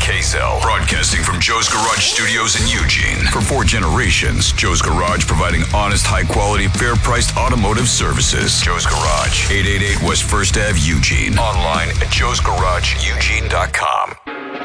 KSL. Broadcasting from Joe's Garage Studios in Eugene. For 4 generations, Joe's Garage providing honest, high-quality, fair-priced automotive services. Joe's Garage, 888 West 1st Ave, Eugene. Online at joesgarageeugene.com.